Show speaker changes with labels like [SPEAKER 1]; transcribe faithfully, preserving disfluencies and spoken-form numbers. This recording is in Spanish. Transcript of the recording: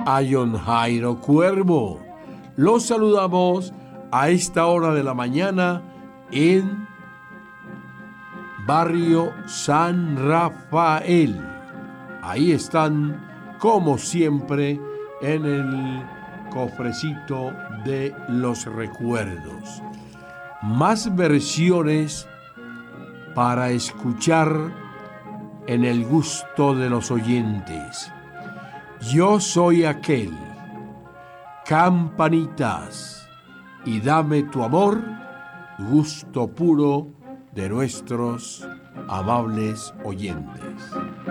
[SPEAKER 1] a John Jairo Cuervo. Los saludamos a esta hora de la mañana en Barrio San Rafael. Ahí están, como siempre, en el cofrecito de los recuerdos. Más versiones para escuchar en el gusto de los oyentes. Yo soy aquel, Campanitas, y dame tu amor, gusto puro de nuestros amables oyentes.